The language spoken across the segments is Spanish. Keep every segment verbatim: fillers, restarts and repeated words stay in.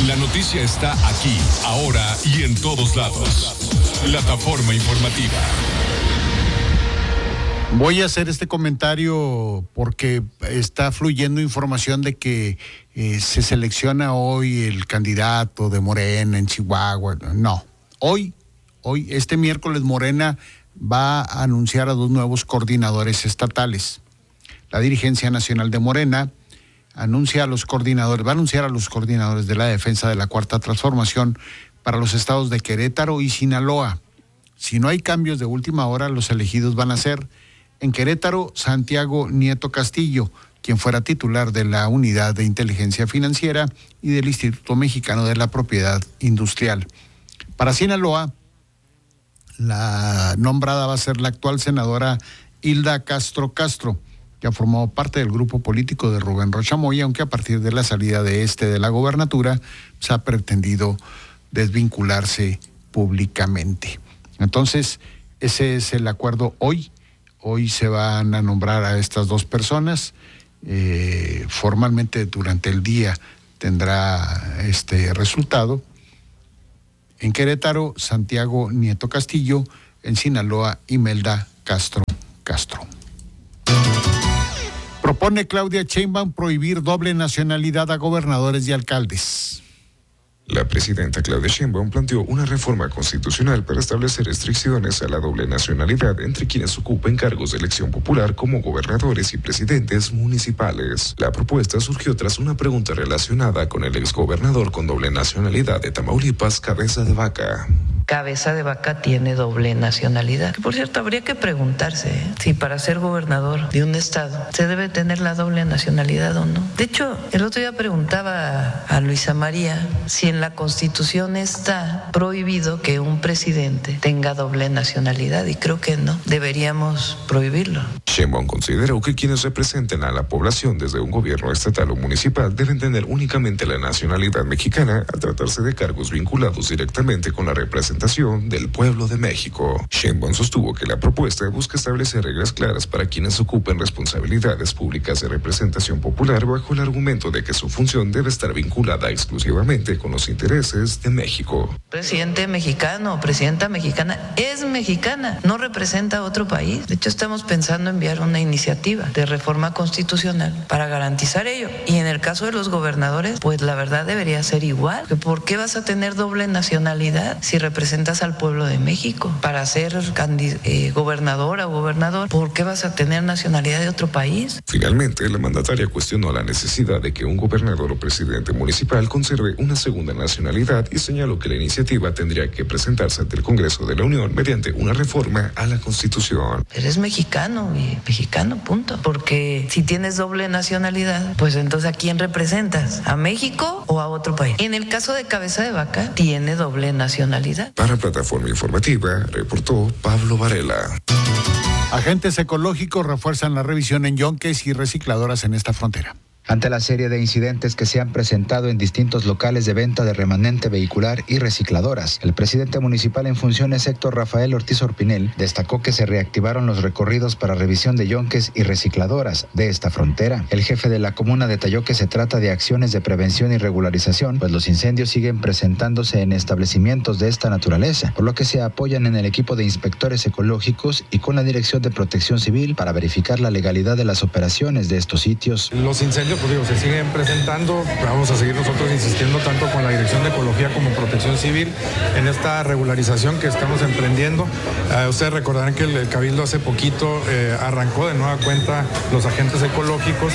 La noticia está aquí, ahora y en todos lados. Plataforma informativa. Voy a hacer este comentario porque está fluyendo información de que eh, se selecciona hoy el candidato de Morena en Chihuahua. No, hoy, hoy, este miércoles Morena va a anunciar a dos nuevos coordinadores estatales. La dirigencia nacional de Morena anuncia a los coordinadores, va a anunciar a los coordinadores de la defensa de la Cuarta Transformación para los estados de Querétaro y Sinaloa. Si no hay cambios de última hora, los elegidos van a ser: en Querétaro, Santiago Nieto Castillo, quien fuera titular de la Unidad de Inteligencia Financiera y del Instituto Mexicano de la Propiedad Industrial. Para Sinaloa, la nombrada va a ser la actual senadora Hilda Castro Castro, que ha formado parte del grupo político de Rubén Rocha Moya, aunque a partir de la salida de este de la gobernatura se ha pretendido desvincularse públicamente. Entonces, ese es el acuerdo hoy. Hoy se van a nombrar a estas dos personas. Eh, formalmente durante el día tendrá este resultado. En Querétaro, Santiago Nieto Castillo; en Sinaloa, Imelda Castro Castro. Propone Claudia Sheinbaum prohibir doble nacionalidad a gobernadores y alcaldes. La presidenta Claudia Sheinbaum planteó una reforma constitucional para establecer restricciones a la doble nacionalidad entre quienes ocupen cargos de elección popular como gobernadores y presidentes municipales. La propuesta surgió tras una pregunta relacionada con el exgobernador con doble nacionalidad de Tamaulipas, Cabeza de Vaca. Cabeza de Vaca tiene doble nacionalidad. Que por cierto, habría que preguntarse ¿eh? si para ser gobernador de un estado se debe tener la doble nacionalidad o no. De hecho, el otro día preguntaba a Luisa María si en la Constitución está prohibido que un presidente tenga doble nacionalidad, y creo que no. Deberíamos prohibirlo. Sheinbaum consideró que quienes representen a la población desde un gobierno estatal o municipal deben tener únicamente la nacionalidad mexicana al tratarse de cargos vinculados directamente con la representación del pueblo de México. Sheinbaum sostuvo que la propuesta busca establecer reglas claras para quienes ocupen responsabilidades públicas de representación popular bajo el argumento de que su función debe estar vinculada exclusivamente con los intereses de México. Presidente mexicano o presidenta mexicana es mexicana, no representa a otro país. De hecho, estamos pensando enviar una iniciativa de reforma constitucional para garantizar ello. Y en el caso de los gobernadores, pues la verdad debería ser igual. ¿Por qué vas a tener doble nacionalidad si representas representas al pueblo de México? Para ser candid- eh, gobernadora o gobernador, ¿por qué vas a tener nacionalidad de otro país? Finalmente, la mandataria cuestionó la necesidad de que un gobernador o presidente municipal conserve una segunda nacionalidad y señaló que la iniciativa tendría que presentarse ante el Congreso de la Unión mediante una reforma a la Constitución. Eres mexicano y mexicano, punto. Porque si tienes doble nacionalidad, pues entonces ¿a quién representas? ¿A México o a otro país? En el caso de Cabeza de Vaca, tiene doble nacionalidad. Para Plataforma Informativa, reportó Pablo Varela. Agentes ecológicos refuerzan la revisión en yonques y recicladoras en esta frontera. Ante la serie de incidentes que se han presentado en distintos locales de venta de remanente vehicular y recicladoras, el presidente municipal en funciones, Héctor Rafael Ortiz Orpinel, destacó que se reactivaron los recorridos para revisión de yonques y recicladoras de esta frontera. El jefe de la comuna detalló que se trata de acciones de prevención y regularización, pues los incendios siguen presentándose en establecimientos de esta naturaleza, por lo que se apoyan en el equipo de inspectores ecológicos y con la Dirección de Protección Civil para verificar la legalidad de las operaciones de estos sitios. Los incendios pues digo, se siguen presentando, vamos a seguir nosotros insistiendo tanto con la Dirección de Ecología como Protección Civil en esta regularización que estamos emprendiendo. Uh, ustedes recordarán que el, el Cabildo hace poquito eh, arrancó de nueva cuenta los agentes ecológicos.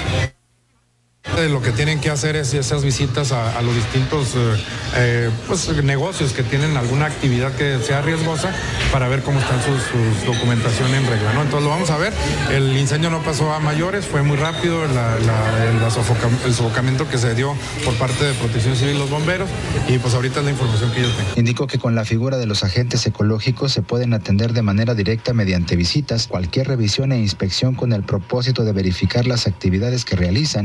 Lo que tienen que hacer es esas visitas a, a los distintos eh, eh, pues, negocios que tienen alguna actividad que sea riesgosa para ver cómo están sus, sus documentación en regla, ¿no? Entonces lo vamos a ver. El incendio no pasó a mayores, fue muy rápido la, la, el, la sofoca, el sofocamiento que se dio por parte de Protección Civil y los bomberos, y pues ahorita es la información que yo tengo. Indicó que con la figura de los agentes ecológicos se pueden atender de manera directa mediante visitas cualquier revisión e inspección con el propósito de verificar las actividades que realizan y determinar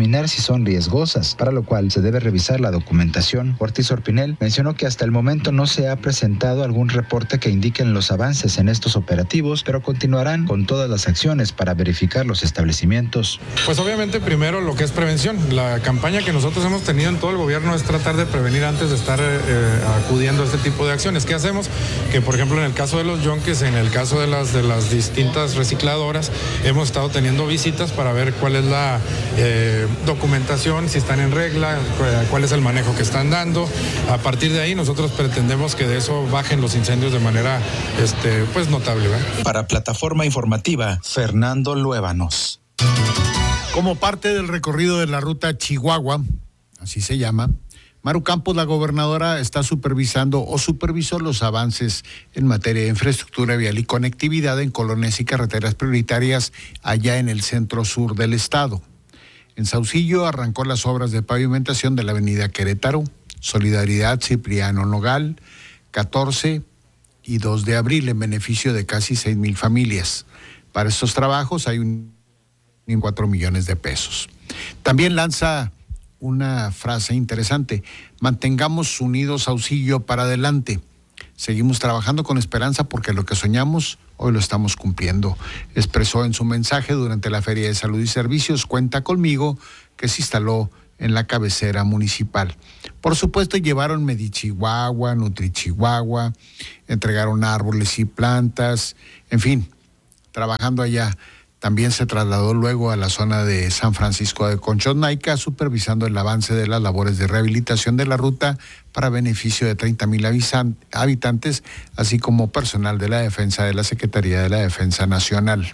determinar si son riesgosas, para lo cual se debe revisar la documentación. Ortiz Orpinel mencionó que hasta el momento no se ha presentado algún reporte que indiquen los avances en estos operativos, pero continuarán con todas las acciones para verificar los establecimientos. Pues obviamente primero lo que es prevención. La campaña que nosotros hemos tenido en todo el gobierno es tratar de prevenir antes de estar eh, acudiendo a este tipo de acciones. ¿Qué hacemos? Que por ejemplo en el caso de los yonques, en el caso de las, de las distintas recicladoras, hemos estado teniendo visitas para ver cuál es la eh, documentación, si están en regla, cuál es el manejo que están dando. A partir de ahí nosotros pretendemos que de eso bajen los incendios de manera este, pues notable, ¿verdad? Para Plataforma Informativa, Fernando Luébanos. Como parte del recorrido de la ruta Chihuahua, así se llama, Maru Campos, la gobernadora, está supervisando o supervisó los avances en materia de infraestructura vial y conectividad en colonias y carreteras prioritarias allá en el centro sur del estado. En Saucillo arrancó las obras de pavimentación de la avenida Querétaro, Solidaridad, Cipriano Nogal, catorce y dos de abril en beneficio de casi seis mil familias. Para estos trabajos hay un cuatro millones de pesos. También lanza una frase interesante: mantengamos unidos Saucillo para adelante. Seguimos trabajando con esperanza porque lo que soñamos hoy lo estamos cumpliendo. Expresó en su mensaje durante la Feria de Salud y Servicios Cuenta Conmigo, que se instaló en la cabecera municipal. Por supuesto, llevaron Medichihuahua, Nutrichihuahua, entregaron árboles y plantas, en fin, trabajando allá. También se trasladó luego a la zona de San Francisco de Conchonaica, supervisando el avance de las labores de rehabilitación de la ruta para beneficio de treinta mil habitantes, así como personal de la defensa de la Secretaría de la Defensa Nacional.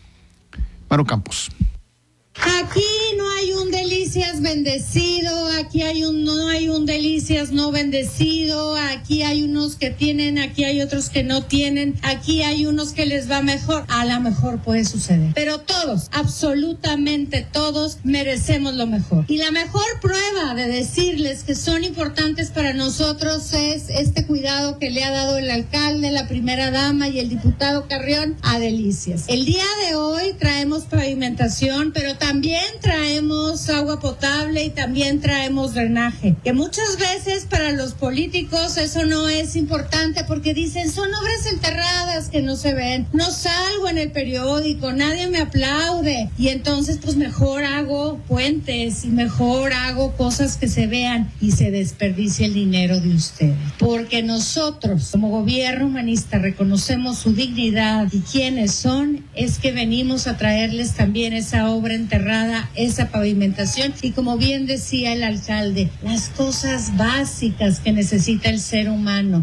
Maru Campos. Aquí no hay un Delicias bendecido, aquí hay un no hay un Delicias no bendecido, aquí hay unos que tienen, aquí hay otros que no tienen, aquí hay unos que les va mejor, a lo mejor puede suceder, pero todos, absolutamente todos merecemos lo mejor. Y la mejor prueba de decirles que son importantes para nosotros es este cuidado que le ha dado el alcalde, la primera dama y el diputado Carrión a Delicias. El día de hoy traemos pavimentación, pero también También traemos agua potable y también traemos drenaje, que muchas veces para los políticos eso no es importante porque dicen son obras enterradas que no se ven, no salgo en el periódico, nadie me aplaude y entonces pues mejor hago puentes y mejor hago cosas que se vean y se desperdicia el dinero de ustedes, porque nosotros como gobierno humanista reconocemos su dignidad y quiénes son, es que venimos a traerles también esa obra enterrada, esa pavimentación y como bien decía el alcalde, las cosas básicas que necesita el ser humano.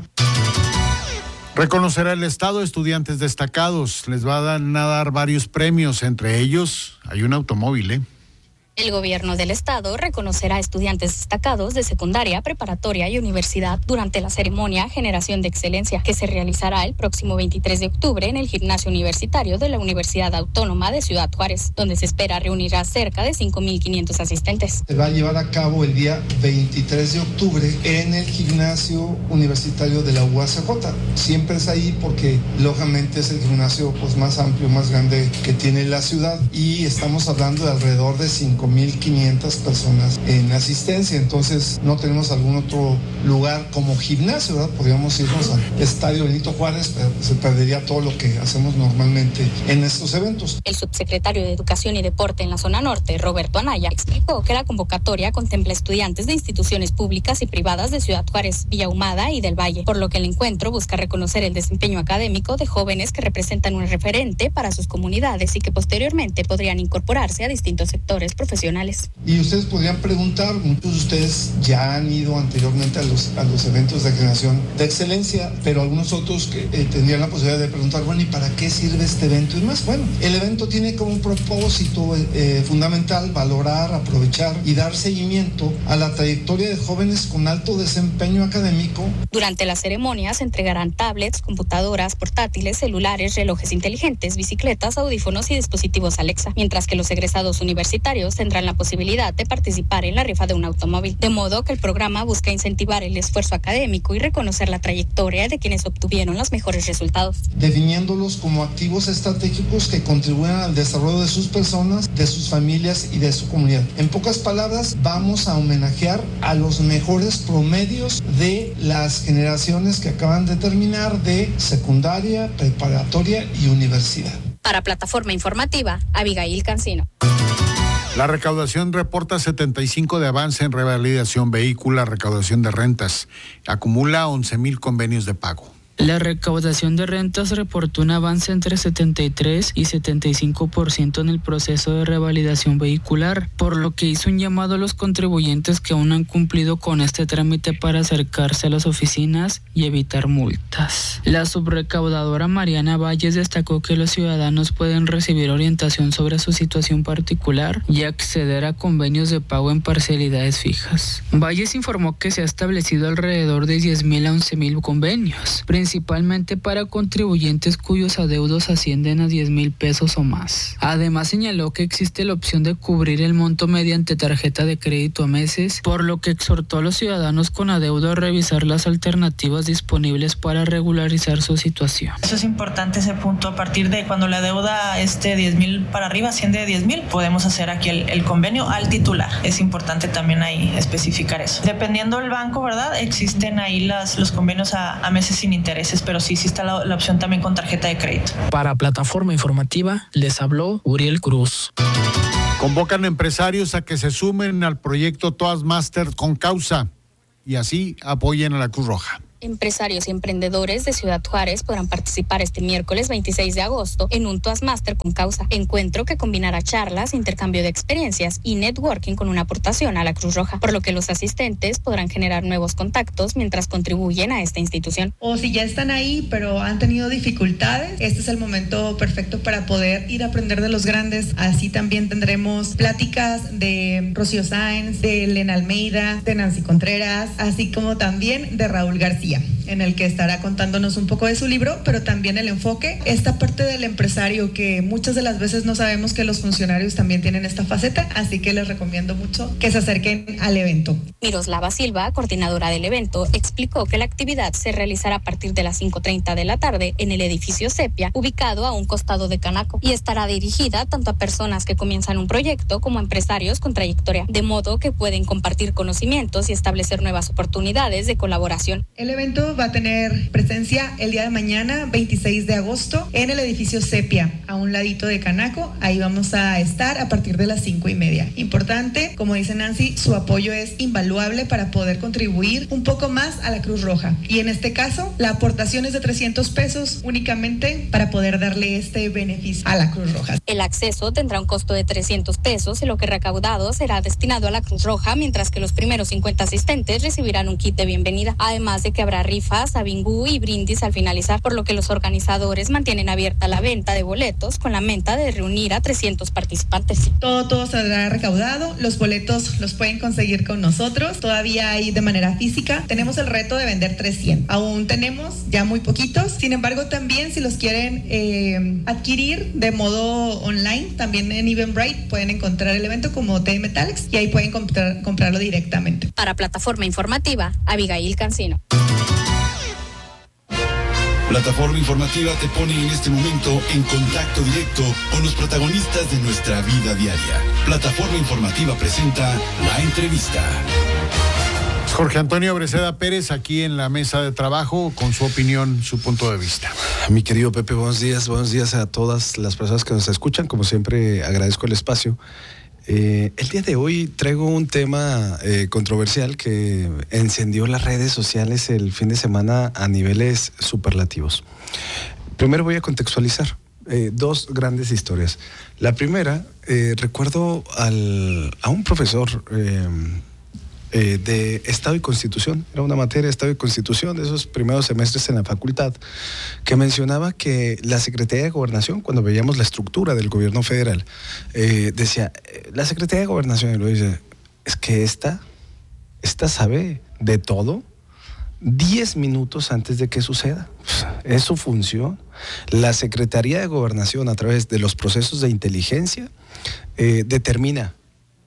Reconocerá el Estado estudiantes destacados, les va a dar, a dar varios premios, entre ellos hay un automóvil, ¿eh? El gobierno del estado reconocerá a estudiantes destacados de secundaria, preparatoria y universidad durante la ceremonia Generación de Excelencia, que se realizará el próximo veintitrés de octubre en el gimnasio universitario de la Universidad Autónoma de Ciudad Juárez, donde se espera reunir a cerca de cinco mil quinientos asistentes. Se va a llevar a cabo el día veintitrés de octubre en el gimnasio universitario de la U A C J. Siempre es ahí porque lógicamente es el gimnasio pues, más amplio, más grande que tiene la ciudad y estamos hablando de alrededor de cinco mil quinientas personas en asistencia, entonces no tenemos algún otro lugar como gimnasio, ¿verdad? Podríamos irnos al Estadio Benito Juárez, pero se perdería todo lo que hacemos normalmente en estos eventos. El subsecretario de Educación y Deporte en la zona norte, Roberto Anaya, explicó que la convocatoria contempla estudiantes de instituciones públicas y privadas de Ciudad Juárez, Villa Ahumada y del Valle, por lo que el encuentro busca reconocer el desempeño académico de jóvenes que representan un referente para sus comunidades y que posteriormente podrían incorporarse a distintos sectores profesionales. Y ustedes podrían preguntar, muchos de ustedes ya han ido anteriormente a los, a los eventos de generación de excelencia, pero algunos otros que eh, tendrían la posibilidad de preguntar, bueno, ¿y para qué sirve este evento? Y más, bueno, el evento tiene como un propósito eh, fundamental valorar, aprovechar y dar seguimiento a la trayectoria de jóvenes con alto desempeño académico. Durante la ceremonia se entregarán tablets, computadoras, portátiles, celulares, relojes inteligentes, bicicletas, audífonos y dispositivos Alexa, mientras que los egresados universitarios tendrán la posibilidad de participar en la rifa de un automóvil, de modo que el programa busca incentivar el esfuerzo académico y reconocer la trayectoria de quienes obtuvieron los mejores resultados. Definiéndolos como activos estratégicos que contribuyan al desarrollo de sus personas, de sus familias y de su comunidad. En pocas palabras, vamos a homenajear a los mejores promedios de las generaciones que acaban de terminar de secundaria, preparatoria y universidad. Para Plataforma Informativa, Abigail Cancino. La recaudación reporta setenta y cinco de avance en revalidación vehicular, recaudación de rentas. Acumula once mil convenios de pago. La recaudación de rentas reportó un avance entre setenta y tres y setenta y cinco por ciento en el proceso de revalidación vehicular, por lo que hizo un llamado a los contribuyentes que aún no han cumplido con este trámite para acercarse a las oficinas y evitar multas. La subrecaudadora Mariana Valles destacó que los ciudadanos pueden recibir orientación sobre su situación particular y acceder a convenios de pago en parcialidades fijas. Valles informó que se ha establecido alrededor de diez mil a once mil convenios, principalmente para contribuyentes cuyos adeudos ascienden a diez mil pesos o más. Además señaló que existe la opción de cubrir el monto mediante tarjeta de crédito a meses, por lo que exhortó a los ciudadanos con adeudo a revisar las alternativas disponibles para regularizar su situación. Eso es importante, ese punto. A partir de cuando la deuda esté diez mil para arriba, asciende de diez mil, podemos hacer aquí el, el convenio al titular. Es importante también ahí especificar eso. Dependiendo del banco, ¿verdad? Existen ahí las, los convenios a, a meses sin intereses, pero sí, sí está la, la opción también con tarjeta de crédito. Para Plataforma Informativa, les habló Uriel Cruz. Convocan empresarios a que se sumen al proyecto Toastmaster con causa y así apoyen a la Cruz Roja. Empresarios y emprendedores de Ciudad Juárez podrán participar este miércoles veintiséis de agosto en un Toastmaster con causa, encuentro que combinará charlas, intercambio de experiencias y networking con una aportación a la Cruz Roja, por lo que los asistentes podrán generar nuevos contactos mientras contribuyen a esta institución. O si ya están ahí pero han tenido dificultades, este es el momento perfecto para poder ir a aprender de los grandes. Así también tendremos pláticas de Rocío Sáenz, de Elena Almeida, de Nancy Contreras, así como también de Raúl García, en el que estará contándonos un poco de su libro, pero también el enfoque, esta parte del empresario que muchas de las veces no sabemos que los funcionarios también tienen esta faceta, así que les recomiendo mucho que se acerquen al evento. Miroslava Silva, coordinadora del evento, explicó que la actividad se realizará a partir de las cinco treinta de la tarde en el edificio Sepia, ubicado a un costado de Canaco, y estará dirigida tanto a personas que comienzan un proyecto como a empresarios con trayectoria, de modo que pueden compartir conocimientos y establecer nuevas oportunidades de colaboración. El evento va a tener presencia el día de mañana, veintiséis de agosto, en el edificio Sepia, a un ladito de Canaco. Ahí vamos a estar a partir de las cinco y media. Importante, como dice Nancy, su apoyo es invaluable para poder contribuir un poco más a la Cruz Roja. Y en este caso, la aportación es de trescientos pesos únicamente para poder darle este beneficio a la Cruz Roja. El acceso tendrá un costo de trescientos pesos y lo que recaudado será destinado a la Cruz Roja, mientras que los primeros cincuenta asistentes recibirán un kit de bienvenida, además de que habrá rifas, abingú y brindis al finalizar, por lo que los organizadores mantienen abierta la venta de boletos con la meta de reunir a trescientos participantes. Todo, todo saldrá recaudado. Los boletos los pueden conseguir con nosotros. Todavía hay de manera física. Tenemos el reto de vender trescientos. Aún tenemos ya muy poquitos. Sin embargo, también si los quieren eh, adquirir de modo online, también en Eventbrite pueden encontrar el evento como T M Talks y ahí pueden comprar, comprarlo directamente. Para Plataforma Informativa, Abigail Cancino. Plataforma Informativa te pone en este momento en contacto directo con los protagonistas de nuestra vida diaria. Plataforma Informativa presenta La Entrevista. Jorge Antonio Breceda Pérez aquí en la mesa de trabajo con su opinión, su punto de vista. Mi querido Pepe, buenos días, buenos días a todas las personas que nos escuchan. Como siempre, agradezco el espacio. Eh, el día de hoy traigo un tema eh, controversial que encendió las redes sociales el fin de semana a niveles superlativos. Primero voy a contextualizar eh, dos grandes historias. La primera, eh, recuerdo al, a un profesor eh, eh, de Estado y Constitución, era una materia de Estado y Constitución de esos primeros semestres en la facultad, que mencionaba que la Secretaría de Gobernación, cuando veíamos la estructura del gobierno federal, eh, decía, la Secretaría de Gobernación, y lo dice, es que esta, esta sabe de todo diez minutos antes de que suceda. Es su función. La Secretaría de Gobernación, a través de los procesos de inteligencia, eh, determina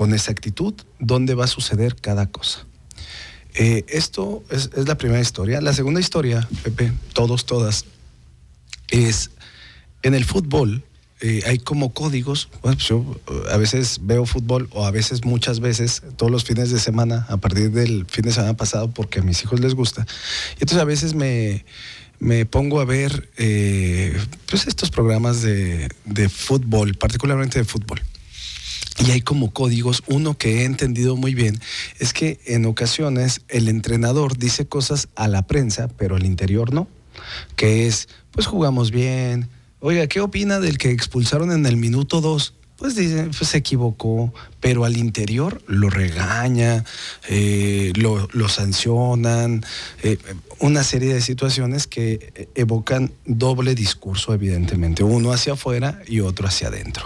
con exactitud dónde va a suceder cada cosa. Eh, esto es, es la primera historia. La segunda historia, Pepe, todos, todas, es en el fútbol. Eh, hay como códigos. Bueno, pues yo a veces veo fútbol, o a veces, muchas veces, todos los fines de semana, a partir del fin de semana pasado, porque a mis hijos les gusta. Y entonces a veces me, me pongo a ver eh, pues estos programas de, de fútbol, particularmente de fútbol. Y hay como códigos. Uno que he entendido muy bien es que en ocasiones el entrenador dice cosas a la prensa, pero al interior no. Que es, pues jugamos bien. Oiga, ¿qué opina del que expulsaron en el minuto dos? Pues dice, pues se equivocó, pero al interior lo regaña, eh, lo, lo sancionan, eh, una serie de situaciones que evocan doble discurso, evidentemente, uno hacia afuera y otro hacia adentro.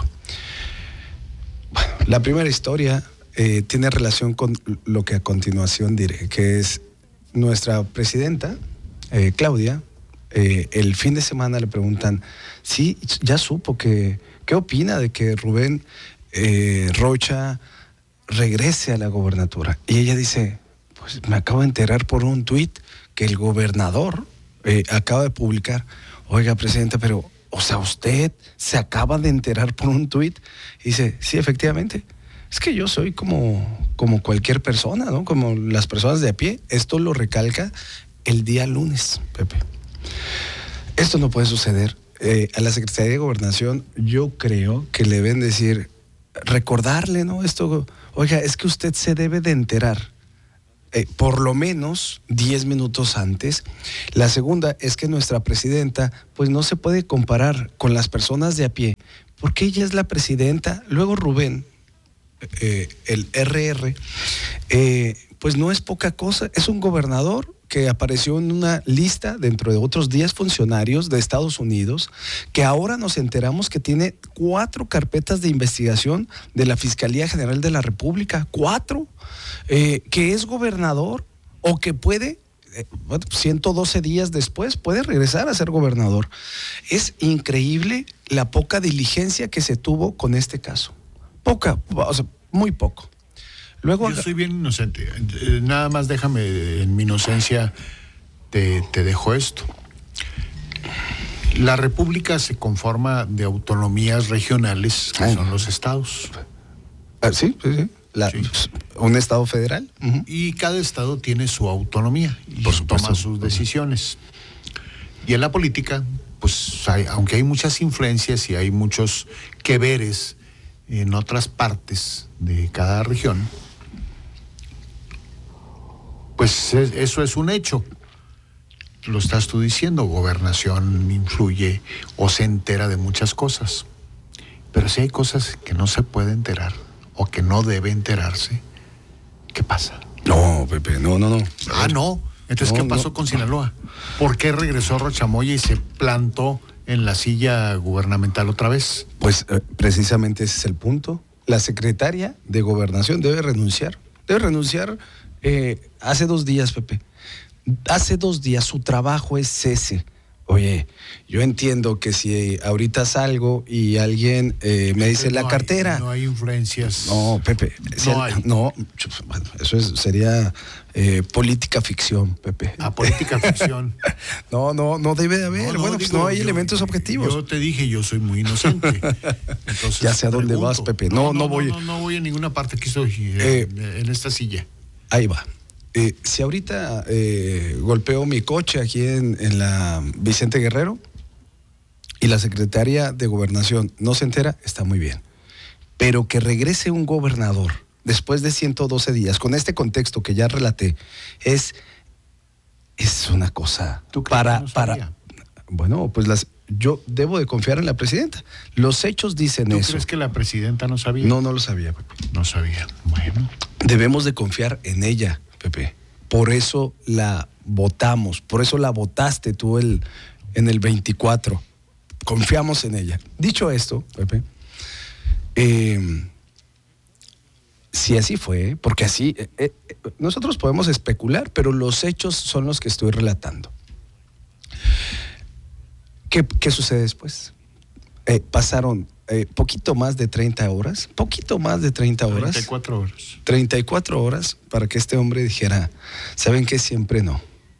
Bueno, la primera historia eh, tiene relación con lo que a continuación diré, que es nuestra presidenta, eh, Claudia. Eh, el fin de semana le preguntan, sí, ya supo que, ¿qué opina de que Rubén eh, Rocha regrese a la gobernatura? Y ella dice, pues me acabo de enterar por un tuit que el gobernador eh, acaba de publicar. Oiga, presidenta, pero, o sea, usted se acaba de enterar por un tuit. Y dice, sí, efectivamente. Es que yo soy como, como cualquier persona, ¿no? Como las personas de a pie. Esto lo recalca el día lunes, Pepe. Esto no puede suceder. Eh, a la Secretaría de Gobernación yo creo que le deben decir, recordarle, ¿no? Esto, oiga, es que usted se debe de enterar eh, por lo menos diez minutos antes. La segunda es que nuestra presidenta pues no se puede comparar con las personas de a pie, porque ella es la presidenta. Luego Rubén, eh, el R R, eh, pues no es poca cosa, es un gobernador que apareció en una lista dentro de otros diez funcionarios de Estados Unidos, que ahora nos enteramos que tiene cuatro carpetas de investigación de la Fiscalía General de la República, cuatro, eh, que es gobernador, o que puede, eh, ciento doce días después, puede regresar a ser gobernador. Es increíble la poca diligencia que se tuvo con este caso. Poca, o sea, muy poco. Luego, yo soy bien inocente. Nada más déjame, en mi inocencia, te, te dejo esto. La República se conforma de autonomías regionales, que son los estados. Ah, sí, sí, sí. La, sí. Un estado federal. Uh-huh. Y cada estado tiene su autonomía y Por toma sus decisiones. Y en la política, pues hay, aunque hay muchas influencias y hay muchos que veres en otras partes de cada región, pues eso es un hecho. Lo estás tú diciendo, gobernación influye o se entera de muchas cosas. Pero si hay cosas que no se puede enterar o que no debe enterarse, ¿qué pasa? No, Pepe, no, no, no. Ah, no. Entonces, no, ¿qué pasó no. con Sinaloa? ¿Por qué regresó Rocha Moya y se plantó en la silla gubernamental otra vez? Pues eh, precisamente ese es el punto. La secretaria de Gobernación debe renunciar. Debe renunciar eh, hace dos días, Pepe. Hace dos días su trabajo es ese. Oye, yo entiendo que si ahorita salgo y alguien eh, me dice no la cartera. Hay, no hay influencias. No, Pepe. Si no, el, hay. no bueno, eso es, sería eh, política ficción, Pepe. Ah, política ficción. no, no, no debe de haber. No, no, bueno, digo, pues no hay yo, elementos objetivos. Yo te dije, yo soy muy inocente. Entonces, ya sé a dónde vas, Pepe. No, no, no, no voy. No, no voy a ninguna parte, aquí estoy, eh, eh, en esta silla. Ahí va. Eh, si ahorita eh, golpeo mi coche aquí en, en la Vicente Guerrero y la secretaria de Gobernación no se entera, está muy bien. Pero que regrese un gobernador después de ciento doce días, con este contexto que ya relaté, es, es una cosa ¿Tú crees para, que no para. Bueno, pues las, yo debo de confiar en la presidenta. Los hechos dicen ¿Tú eso. ¿Tú crees que la presidenta no sabía? No, no lo sabía, Pepe. No sabía. Bueno. Debemos de confiar en ella, Pepe. Por eso la votamos, por eso la votaste tú el, en el veinticuatro. Confiamos en ella. Dicho esto, Pepe, eh, si así fue, porque así, eh, eh, nosotros podemos especular, pero los hechos son los que estoy relatando. ¿Qué, qué sucede después? Eh, pasaron eh, poquito más de treinta horas, poquito más de treinta horas. treinta y cuatro horas. treinta y cuatro horas para que este hombre dijera, ¿saben qué? Siempre no.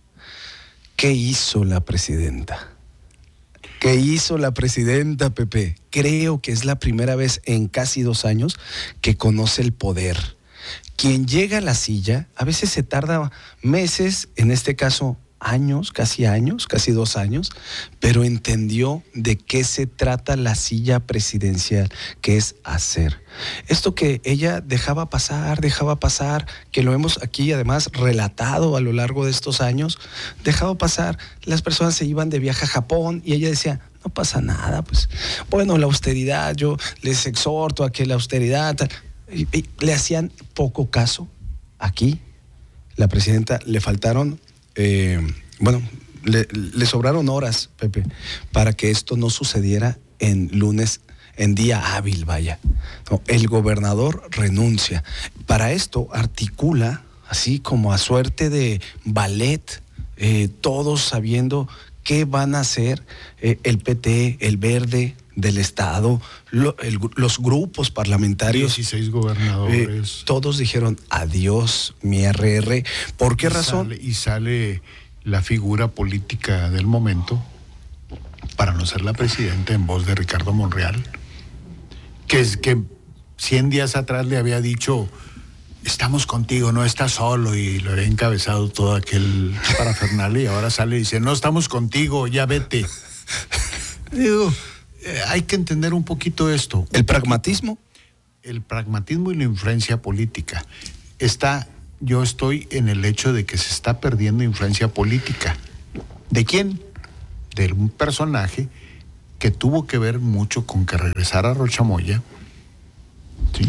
¿Qué hizo la presidenta? ¿Qué hizo la presidenta, Pepe? Creo que es la primera vez en casi dos años que conoce el poder. Quien llega a la silla, a veces se tarda meses, en este caso años, casi años, casi dos años, pero entendió de qué se trata la silla presidencial, que es hacer. Esto que ella dejaba pasar, dejaba pasar, que lo hemos aquí además relatado a lo largo de estos años, dejaba pasar, las personas se iban de viaje a Japón y ella decía, no pasa nada, pues, bueno, la austeridad, yo les exhorto a que la austeridad, tal, y, y le hacían poco caso. Aquí, la presidenta, le faltaron Eh, bueno, le, le sobraron horas, Pepe, para que esto no sucediera en lunes, en día hábil, vaya. No, el gobernador renuncia. Para esto articula, así como a suerte de ballet, eh, todos sabiendo qué van a hacer eh, el P T, el Verde del Estado, lo, el, los grupos parlamentarios. dieciséis gobernadores. Eh, todos dijeron, adiós, mi R R. ¿Por qué y razón? Sale, y sale la figura política del momento, para no ser la presidenta, en voz de Ricardo Monreal, que es que cien días atrás le había dicho, estamos contigo, no estás solo, y lo había encabezado todo aquel parafernalia, y ahora sale y dice, no estamos contigo, ya vete. Digo, eh, hay que entender un poquito esto. ¿El pragmatismo? El pragmatismo y la influencia política. Está, yo estoy en el hecho de que se está perdiendo influencia política. ¿De quién? De un personaje que tuvo que ver mucho con que regresara Rocha Moya. ¿Sí?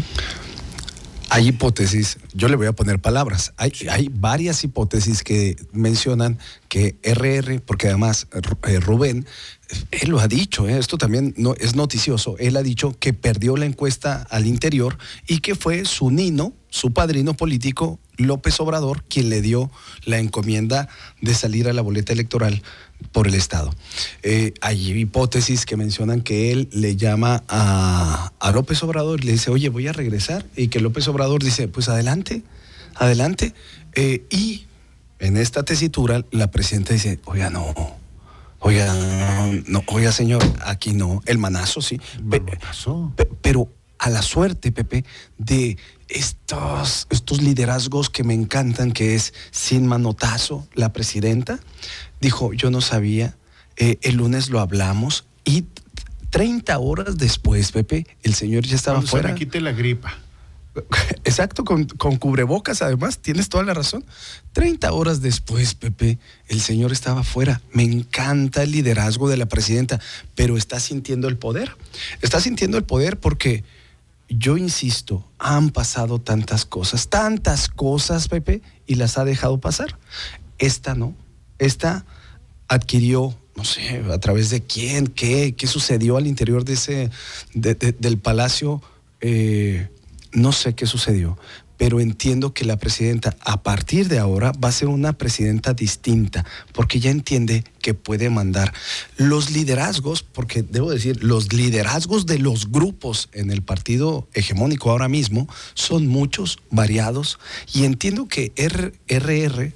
Hay hipótesis, yo le voy a poner palabras, hay, hay varias hipótesis que mencionan que R R, porque además eh, Rubén, él lo ha dicho, eh, esto también no, es noticioso, él ha dicho que perdió la encuesta al interior y que fue su nino, su padrino político, López Obrador, quien le dio la encomienda de salir a la boleta electoral por el Estado. Eh, hay hipótesis que mencionan que él le llama a, a López Obrador y le dice, oye, voy a regresar, y que López Obrador dice, pues adelante, adelante. Eh, y en esta tesitura la presidenta dice, oiga, no, oiga, no, no, oiga, señor, aquí no, el manazo, sí. El manazo. Pe, pe, pero a la suerte, Pepe, de estos, estos liderazgos que me encantan, que es sin manotazo, la presidenta dijo, yo no sabía, eh, el lunes lo hablamos, y treinta horas después, Pepe, el señor ya estaba Cuando fuera. Se le quite la gripa. Exacto, con, con cubrebocas, además, tienes toda la razón. treinta horas después, Pepe, el señor estaba fuera. Me encanta el liderazgo de la presidenta, pero está sintiendo el poder. Está sintiendo el poder porque, yo insisto, han pasado tantas cosas, tantas cosas, Pepe, y las ha dejado pasar. Esta no. Esta adquirió, no sé, a través de quién, qué, qué sucedió al interior de ese, de, de, del palacio, eh, no sé qué sucedió, pero entiendo que la presidenta a partir de ahora va a ser una presidenta distinta, porque ya entiende que puede mandar. Los liderazgos, porque debo decir, los liderazgos de los grupos en el partido hegemónico ahora mismo son muchos, variados, y entiendo que R R,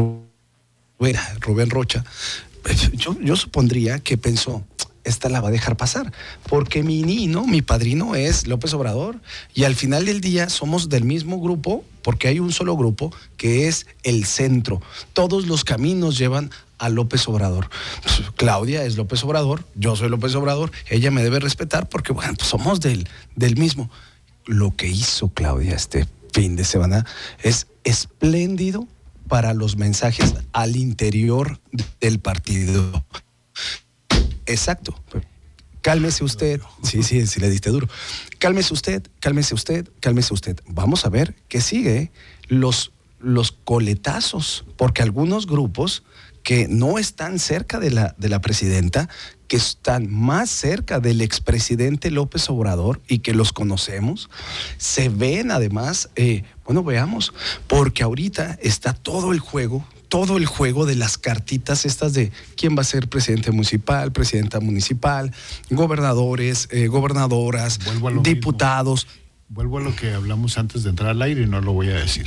Rubén Rocha, yo, yo supondría que pensó, esta la va a dejar pasar, porque mi nino, mi padrino es López Obrador, y al final del día somos del mismo grupo, porque hay un solo grupo que es el centro. Todos los caminos llevan a López Obrador. Claudia es López Obrador, yo soy López Obrador, ella me debe respetar porque, bueno, pues somos del, del mismo. Lo que hizo Claudia este fin de semana es espléndido para los mensajes al interior del partido. Exacto. Cálmese usted. Sí, sí, sí le diste duro. Cálmese usted, cálmese usted, cálmese usted. Vamos a ver qué sigue. Los, los coletazos, porque algunos grupos que no están cerca de la, de la presidenta, que están más cerca del expresidente López Obrador y que los conocemos, se ven además, eh, bueno, veamos, porque ahorita está todo el juego, todo el juego de las cartitas estas de quién va a ser presidente municipal, presidenta municipal, gobernadores, eh, gobernadoras, diputados. Mismo. Vuelvo a lo que hablamos antes de entrar al aire y no lo voy a decir.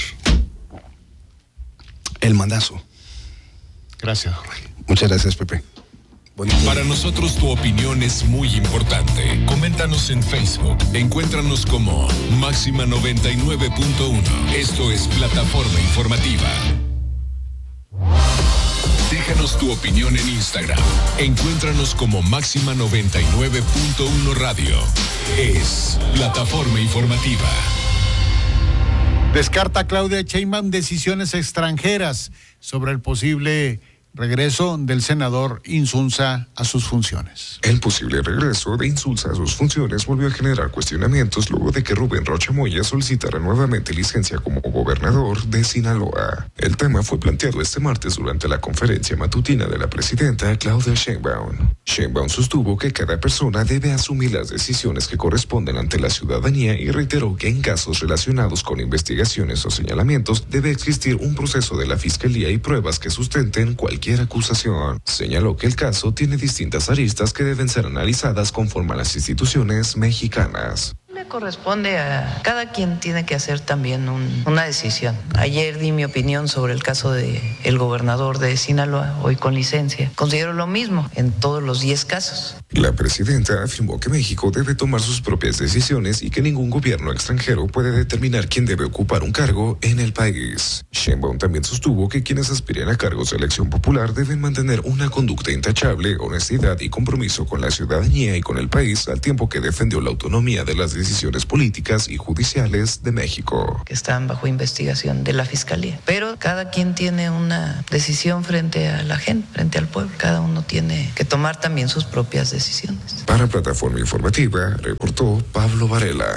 El mandazo. Gracias, Jorge. Muchas gracias, Pepe. Para nosotros tu opinión es muy importante. Coméntanos en Facebook. Encuéntranos como Máxima noventa y nueve punto uno. Esto es Plataforma Informativa. Déjanos tu opinión en Instagram. Encuéntranos como Máxima noventa y nueve punto uno Radio. Es Plataforma Informativa. Descarta Claudia Sheinbaum decisiones extranjeras sobre el posible regreso del senador Insulza a sus funciones. El posible regreso de Insulza a sus funciones volvió a generar cuestionamientos luego de que Rubén Rocha Moya solicitara nuevamente licencia como gobernador de Sinaloa. El tema fue planteado este martes durante la conferencia matutina de la presidenta Claudia Sheinbaum. Sheinbaum sostuvo que cada persona debe asumir las decisiones que corresponden ante la ciudadanía y reiteró que en casos relacionados con investigaciones o señalamientos debe existir un proceso de la Fiscalía y pruebas que sustenten cualquier acusación. Señaló que el caso tiene distintas aristas que deben ser analizadas conforme a las instituciones mexicanas. Le corresponde a cada quien, tiene que hacer también un, una decisión. Ayer di mi opinión sobre el caso de el gobernador de Sinaloa, hoy con licencia. Considero lo mismo en todos los diez casos. La presidenta afirmó que México debe tomar sus propias decisiones y que ningún gobierno extranjero puede determinar quién debe ocupar un cargo en el país. Sheinbaum también sostuvo que quienes aspiren a cargos de elección popular deben mantener una conducta intachable, honestidad y compromiso con la ciudadanía y con el país, al tiempo que defendió la autonomía de las decisiones políticas y judiciales de México. Que están bajo investigación de la Fiscalía. Pero cada quien tiene una decisión frente a la gente, frente al pueblo. Cada uno tiene que tomar también sus propias decisiones. Para Plataforma Informativa, reportó Pablo Varela.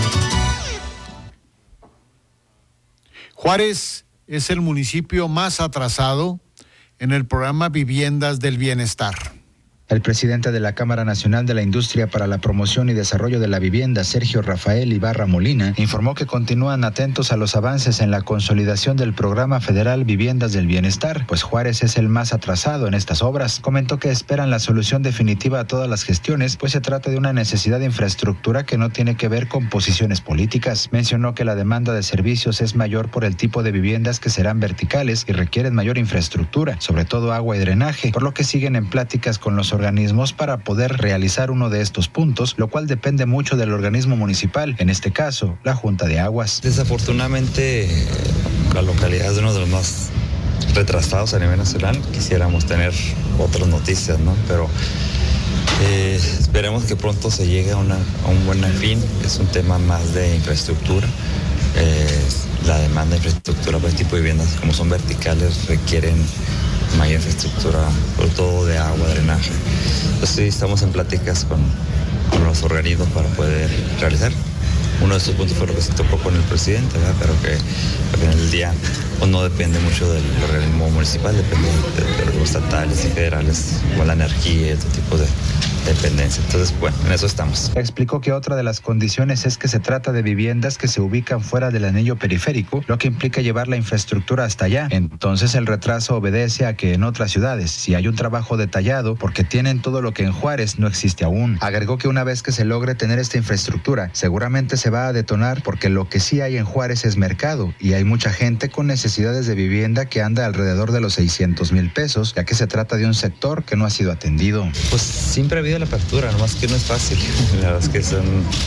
Juárez es el municipio más atrasado en el programa Viviendas del Bienestar. El presidente de la Cámara Nacional de la Industria para la Promoción y Desarrollo de la Vivienda, Sergio Rafael Ibarra Molina, informó que continúan atentos a los avances en la consolidación del programa federal Viviendas del Bienestar, pues Juárez es el más atrasado en estas obras. Comentó que esperan la solución definitiva a todas las gestiones, pues se trata de una necesidad de infraestructura que no tiene que ver con posiciones políticas. Mencionó que la demanda de servicios es mayor por el tipo de viviendas que serán verticales y requieren mayor infraestructura, sobre todo agua y drenaje, por lo que siguen en pláticas con los organismos para poder realizar uno de estos puntos, lo cual depende mucho del organismo municipal, en este caso, la Junta de Aguas. Desafortunadamente, la localidad es uno de los más retrasados a nivel nacional. Quisiéramos tener otras noticias, ¿no? Pero eh, esperemos que pronto se llegue a, una, a un buen fin. Es un tema más de infraestructura. Eh, la demanda de infraestructura para este tipo de viviendas, como son verticales, requieren mayor infraestructura, sobre todo de agua, drenaje. Entonces sí, estamos en pláticas con, con los organismos para poder realizar. Uno de estos puntos fue lo que se tocó con el presidente, ¿verdad? Pero que al final del día pues no depende mucho del organismo municipal, depende de, de los estatales y federales, como la energía y este tipo de dependencia. Entonces, bueno, en eso estamos. Explicó que otra de las condiciones es que se trata de viviendas que se ubican fuera del anillo periférico, lo que implica llevar la infraestructura hasta allá. Entonces el retraso obedece a que en otras ciudades sí hay un trabajo detallado porque tienen todo lo que en Juárez no existe aún. Agregó que una vez que se logre tener esta infraestructura, seguramente se va a detonar porque lo que sí hay en Juárez es mercado y hay mucha gente con necesidades de vivienda que anda alrededor de los seiscientos mil pesos, ya que se trata de un sector que no ha sido atendido. Pues siempre ha habido la apertura, nomás que no es fácil. La verdad es que son,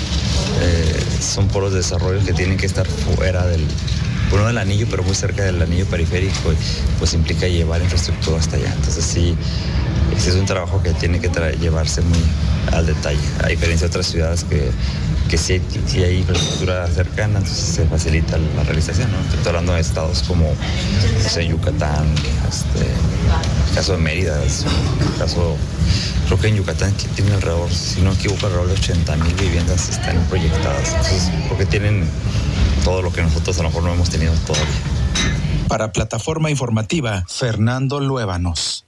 eh, son polos de desarrollo que tienen que estar fuera del, bueno, del anillo, pero muy cerca del anillo periférico, y pues implica llevar infraestructura hasta allá. Entonces sí, ese es un trabajo que tiene que tra- llevarse muy al detalle, a diferencia de otras ciudades que, que sí, sí hay infraestructura cercana, entonces se facilita la realización, ¿no? Estoy hablando de estados como, no sé, Yucatán, este, el caso de Mérida, es un caso, creo que en Yucatán que tiene alrededor, si no me equivoco, alrededor de ochenta mil viviendas están proyectadas, entonces porque tienen todo lo que nosotros a lo mejor no hemos tenido todavía. Para Plataforma Informativa, Fernando Luébanos.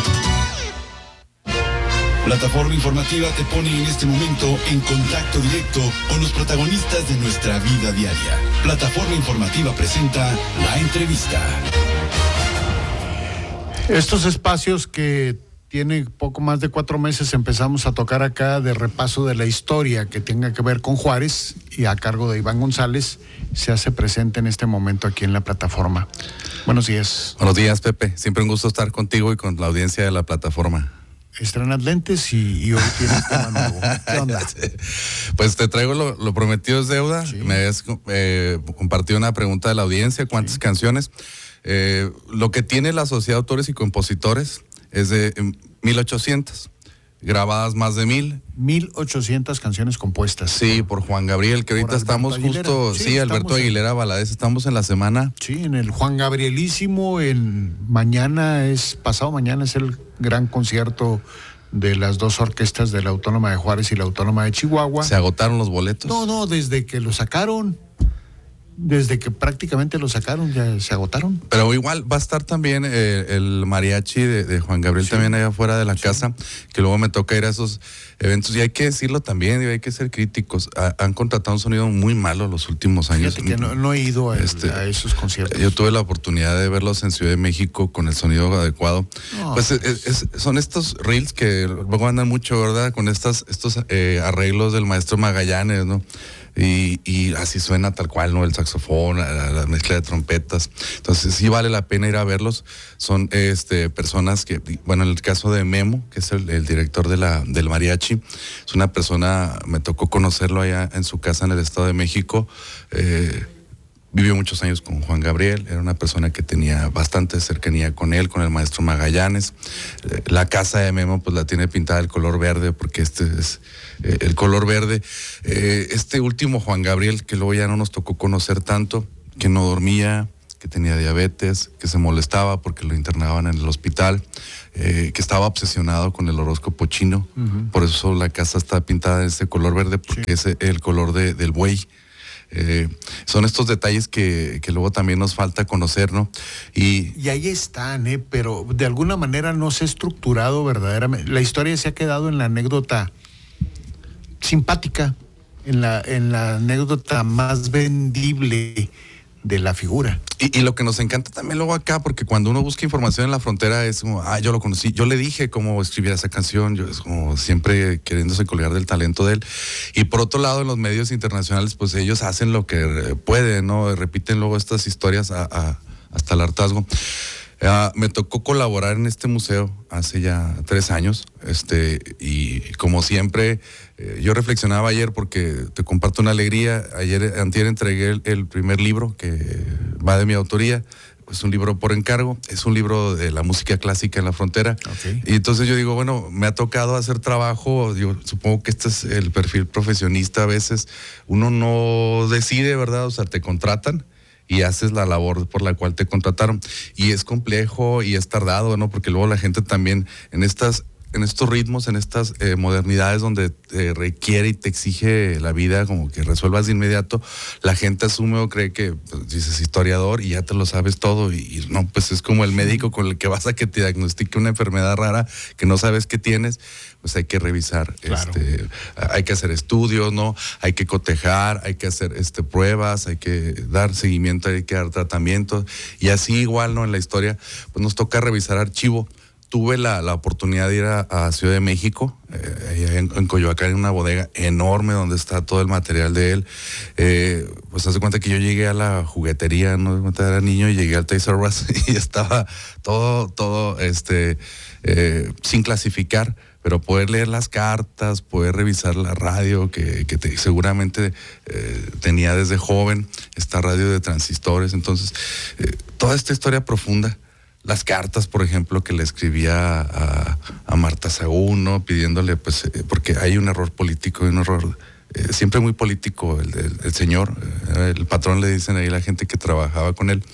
Plataforma Informativa te pone en este momento en contacto directo con los protagonistas de nuestra vida diaria. Plataforma Informativa presenta La Entrevista. Estos espacios que tiene poco más de cuatro meses empezamos a tocar acá de repaso de la historia que tenga que ver con Juárez y a cargo de Iván González se hace presente en este momento aquí en la plataforma. Buenos días. Buenos días, Pepe. Siempre un gusto estar contigo y con la audiencia de la plataforma. Estrenas lentes y, y hoy tienes tema nuevo. ¿Qué onda? Pues te traigo lo, lo prometido es deuda. Sí. Me habías eh, compartido una pregunta de la audiencia, ¿cuántas sí. canciones? Eh, lo que tiene la Sociedad de Autores y Compositores es de eh, mil ochocientas, grabadas más de mil. mil ochocientas canciones compuestas. Sí, por Juan Gabriel, que ahorita estamos Aguilera. justo, sí, sí Alberto Aguilera Valadez, estamos en la semana. Sí, en el Juan Gabrielísimo, en mañana es, pasado mañana es el gran concierto de las dos orquestas de la Autónoma de Juárez y la Autónoma de Chihuahua. ¿Se agotaron los boletos? No, no, desde que lo sacaron. Desde que prácticamente lo sacaron, ya se agotaron. Pero igual va a estar también eh, el mariachi de, de Juan Gabriel sí. también allá afuera de la sí. casa, que luego me toca ir a esos eventos y hay que decirlo también, hay que ser críticos. Ha, han contratado un sonido muy malo los últimos años. Fíjate que no, no he ido a, este, a esos conciertos. Yo tuve la oportunidad de verlos en Ciudad de México con el sonido adecuado. No, pues es, es, son estos reels que luego andan mucho, ¿verdad? Con estas, estos eh, arreglos del maestro Magallanes, ¿no? Y, y así suena tal cual, ¿no? El saxofón, la, la mezcla de trompetas. Entonces sí vale la pena ir a verlos. Son este, personas que, bueno, en el caso de Memo, que es el, el director de la, del mariachi, es una persona, me tocó conocerlo allá en su casa en el Estado de México. Eh, vivió muchos años con Juan Gabriel, era una persona que tenía bastante cercanía con él, con el maestro Magallanes. Eh, la casa de Memo pues la tiene pintada el color verde, porque este es eh, el color verde. Eh, este último Juan Gabriel, que luego ya no nos tocó conocer tanto, que no dormía, que tenía diabetes, que se molestaba porque lo internaban en el hospital, eh, que estaba obsesionado con el horóscopo chino. Uh-huh. Por eso la casa está pintada de este color verde, porque sí. es el color de, del buey. Eh, son estos detalles que, que luego también nos falta conocer, ¿no? Y, y ahí están, ¿eh? Pero de alguna manera no se ha estructurado verdaderamente. La historia se ha quedado en la anécdota simpática, en la, en la anécdota más vendible de la figura. Y, y lo que nos encanta también luego acá, porque cuando uno busca información en la frontera es como, ah, yo lo conocí, yo le dije cómo escribir esa canción, yo es como siempre queriéndose colgar del talento de él. Y por otro lado, en los medios internacionales, pues ellos hacen lo que pueden, ¿no? Repiten luego estas historias a, a, hasta el hartazgo. Uh, me tocó colaborar en este museo hace ya tres años, este, y como siempre, eh, yo reflexionaba ayer porque te comparto una alegría. Ayer, antier entregué el, el primer libro que va de mi autoría. Es un libro por encargo, es un libro de la música clásica en la frontera. Okay. Y entonces yo digo, bueno, me ha tocado hacer trabajo, yo supongo que este es el perfil profesionista. A veces uno no decide, ¿verdad? O sea, te contratan y haces la labor por la cual te contrataron. Y es complejo y es tardado, ¿no? Porque luego la gente también en estas, en estos ritmos, en estas eh, modernidades donde te requiere y te exige la vida como que resuelvas de inmediato, la gente asume o cree que pues, dices historiador y ya te lo sabes todo. Y, y no, pues es como el médico con el que vas a que te diagnostique una enfermedad rara que no sabes qué tienes. Pues hay que revisar, claro. este, hay que hacer estudios, ¿no? Hay que cotejar, hay que hacer este, pruebas, hay que dar seguimiento, hay que dar tratamiento. Y así igual, ¿no? En la historia, pues nos toca revisar archivo. Tuve la, la oportunidad de ir a, a Ciudad de México, eh, en, en Coyoacán, en una bodega enorme donde está todo el material de él. Eh, pues hace cuenta que yo llegué a la juguetería, no cuenta era niño, y llegué al Toys R Us y estaba todo, todo, este, eh, sin clasificar. Pero poder leer las cartas, poder revisar la radio que, que te, seguramente eh, tenía desde joven, esta radio de transistores. Entonces, eh, toda esta historia profunda, las cartas, por ejemplo, que le escribía a, a Marta Sahagún, ¿no? Pidiéndole, pues, eh, porque hay un error político y un error eh, siempre muy político, el, el, el señor, eh, el patrón le dicen ahí la gente que trabajaba con él.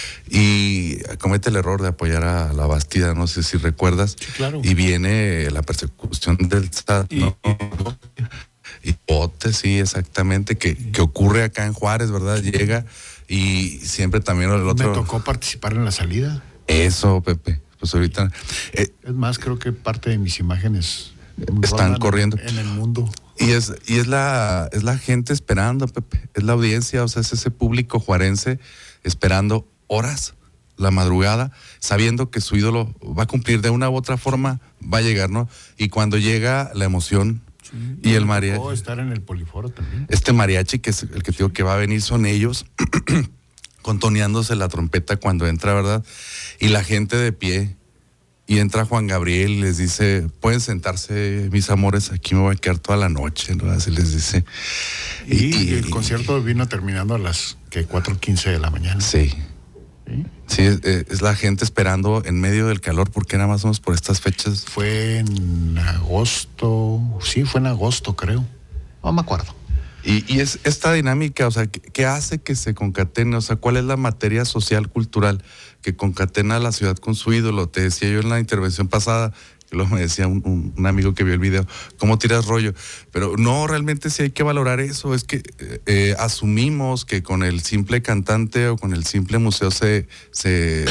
Y comete el error de apoyar a la Bastida, no sé si recuerdas. Sí, claro. Y viene la persecución del Estado, ¿no? Y Bote, sí, exactamente, que, que ocurre acá en Juárez, ¿verdad? Llega y siempre también el otro... Me tocó participar en la salida. Eso, Pepe, pues ahorita... Eh, es más, creo que parte de mis imágenes están corriendo en, en el mundo. Y es y es la es la gente esperando, Pepe, es la audiencia, o sea, es ese público juarense esperando horas, la madrugada, sabiendo que su ídolo va a cumplir de una u otra forma, va a llegar, ¿no? Y cuando llega la emoción sí, y el mariachi. Puedo estar en el Poliforo también. Este mariachi, que es el que te digo que va a venir, son ellos, contoneándose la trompeta cuando entra, ¿verdad? Y la gente de pie. Y entra Juan Gabriel y les dice, pueden sentarse, mis amores, aquí me voy a quedar toda la noche, ¿no? Así les dice. Y, y el concierto vino terminando a las que cuatro quince de la mañana. Sí. ¿Sí? Sí, es, es la gente esperando en medio del calor, porque era más o menos por estas fechas. Fue en agosto, sí, fue en agosto, creo. No me acuerdo. Y, y es esta dinámica, o sea, ¿qué, ¿qué hace que se concatene? O sea, ¿cuál es la materia social, cultural que concatena a la ciudad con su ídolo? Te decía yo en la intervención pasada, que luego me decía un, un, un amigo que vio el video, ¿cómo tiras rollo? Pero no, realmente sí hay que valorar eso. Es que eh, asumimos que con el simple cantante o con el simple museo se, se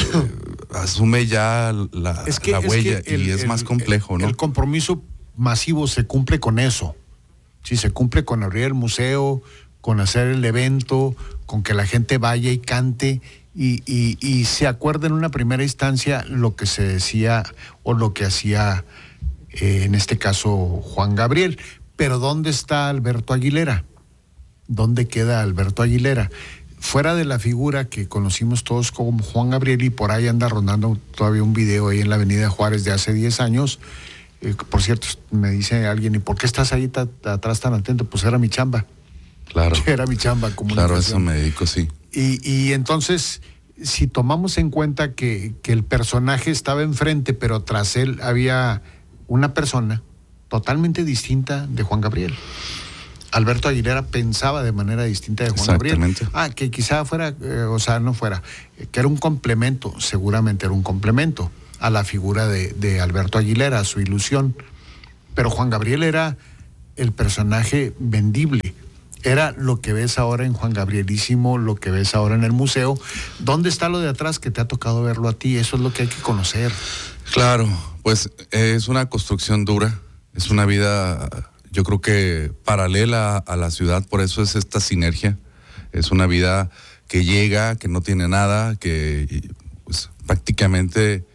asume ya la, es que, la es huella que el, y es el, más complejo, el, ¿no? El compromiso masivo se cumple con eso. Sí, se cumple con abrir el museo, con hacer el evento, con que la gente vaya y cante y, y, y se acuerde en una primera instancia lo que se decía o lo que hacía, eh, en este caso, Juan Gabriel. Pero ¿dónde está Alberto Aguilera? ¿Dónde queda Alberto Aguilera? Fuera de la figura que conocimos todos como Juan Gabriel, y por ahí anda rondando todavía un video ahí en la Avenida Juárez de hace diez años. Eh, por cierto, me dice alguien, ¿y por qué estás ahí ta, ta, atrás tan atento? Pues era mi chamba. Claro. Era mi chamba. Claro, eso me dedico, sí. Y, y entonces, si tomamos en cuenta que, que el personaje estaba enfrente, pero tras él había una persona totalmente distinta de Juan Gabriel. Alberto Aguilera pensaba de manera distinta de Juan Gabriel. Ah, que quizá fuera, eh, o sea, no fuera, eh, que era un complemento, seguramente era un complemento a la figura de, de Alberto Aguilera, a su ilusión. Pero Juan Gabriel era el personaje vendible. Era lo que ves ahora en Juan Gabrielísimo, lo que ves ahora en el museo. ¿Dónde está lo de atrás que te ha tocado verlo a ti? Eso es lo que hay que conocer. Claro, pues es una construcción dura, es una vida, yo creo que paralela a la ciudad, por eso es esta sinergia. Es una vida que llega, que no tiene nada, que pues, prácticamente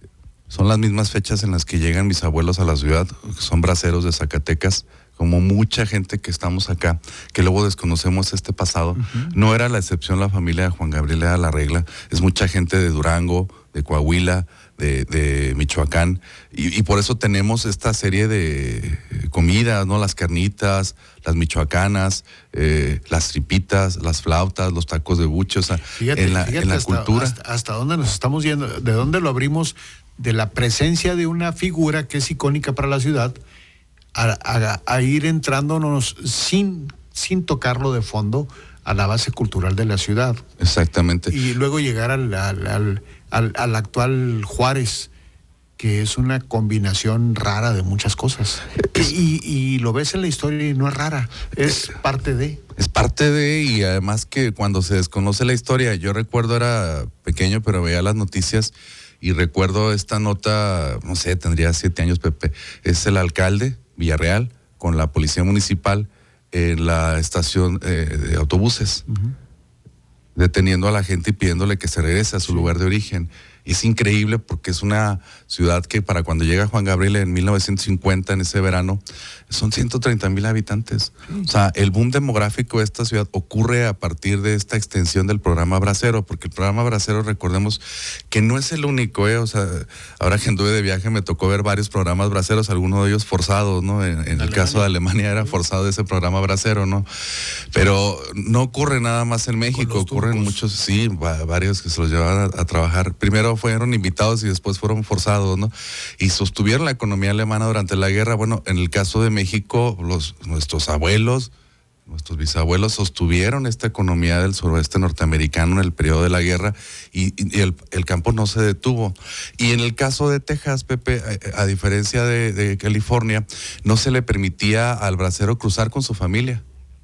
son las mismas fechas en las que llegan mis abuelos a la ciudad, que son braceros de Zacatecas, como mucha gente que estamos acá, que luego desconocemos este pasado. Uh-huh. No era la excepción la familia de Juan Gabriel, era la regla. Es mucha gente de Durango, de Coahuila, de, de Michoacán, y, y por eso tenemos esta serie de comidas, ¿no? Las carnitas, las michoacanas, eh, las tripitas, las flautas, los tacos de buche, o sea, fíjate, en la, fíjate en la hasta, cultura. Hasta, hasta dónde nos estamos yendo, de dónde lo abrimos, de la presencia de una figura que es icónica para la ciudad, a, a, a ir entrándonos sin, sin tocarlo de fondo a la base cultural de la ciudad. Exactamente. Y luego llegar al, al, al, al, al actual Juárez, que es una combinación rara de muchas cosas. Es, y, y lo ves en la historia y no es rara, es parte de. Es parte de, y además que cuando se desconoce la historia, yo recuerdo, era pequeño, pero veía las noticias y recuerdo esta nota, no sé, tendría siete años, Pepe, es el alcalde Villarreal con la policía municipal en la estación eh, de autobuses, uh-huh. deteniendo a la gente y pidiéndole que se regrese a su sí. lugar de origen. Es increíble porque es una ciudad que para cuando llega Juan Gabriel en mil novecientos cincuenta, en ese verano, son ciento treinta mil habitantes. Sí. O sea, el boom demográfico de esta ciudad ocurre a partir de esta extensión del programa Bracero, porque el programa Bracero, recordemos que no es el único, ¿eh? O sea, ahora que anduve de viaje me tocó ver varios programas braceros, algunos de ellos forzados, ¿no? En, en el caso de Alemania era forzado ese programa Bracero, ¿no? Pero no ocurre nada más en México, ocurren turcos. muchos, sí, varios que se los llevaban a, a trabajar. Primero fueron invitados y después fueron forzados, ¿no? Y sostuvieron la economía alemana durante la guerra. Bueno, en el caso de México, los, nuestros abuelos, nuestros bisabuelos sostuvieron esta economía del suroeste norteamericano en el periodo de la guerra y, y el, el campo no se detuvo. Y en el caso de Texas, Pepe, a, a diferencia de, de California, no se le permitía al bracero cruzar con su familia.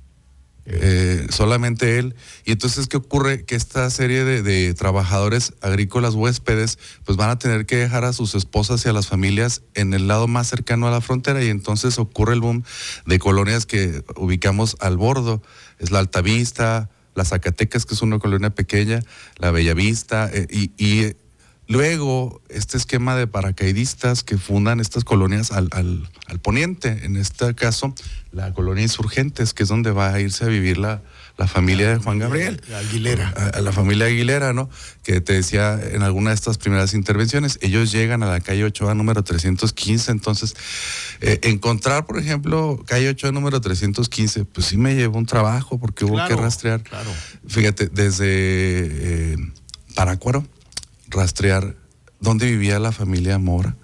Eh, solamente él. Y entonces, ¿qué ocurre? Que esta serie de, de trabajadores agrícolas huéspedes pues van a tener que dejar a sus esposas y a las familias en el lado más cercano a la frontera, y entonces ocurre el boom de colonias que ubicamos al bordo. Es la Altavista, la Zacatecas, que es una colonia pequeña, la Bellavista, eh, y, y luego este esquema de paracaidistas que fundan estas colonias al, al, al poniente, en este caso la colonia Insurgentes, que es donde va a irse a vivir la, la familia de Juan Gabriel. Aguilera. A, a la familia Aguilera, ¿no? Que te decía en alguna de estas primeras intervenciones, ellos llegan a la calle Ochoa número trescientos quince, entonces eh, encontrar, por ejemplo, calle Ochoa número trescientos quince, pues sí me llevó un trabajo porque hubo Claro, que rastrear. claro. Fíjate, desde eh, Parácuaro, rastrear dónde vivía la familia Mora.